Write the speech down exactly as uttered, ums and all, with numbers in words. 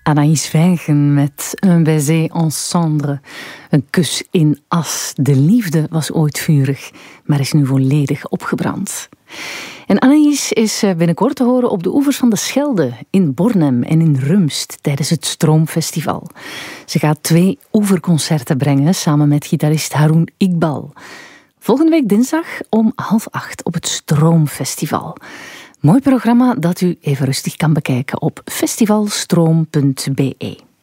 Anaïs Vijgen met Un baiser en cendre. Een kus in as. De liefde was ooit vurig, maar is nu volledig opgebrand. En Anaïs is binnenkort te horen op de oevers van de Schelde, in Bornem en in Rumst, tijdens het Stroomfestival. Ze gaat twee oeverconcerten brengen, samen met gitarist Haroun Iqbal. Volgende week dinsdag om half acht op het Stroomfestival. Mooi programma dat u even rustig kan bekijken op festivalstroom punt be.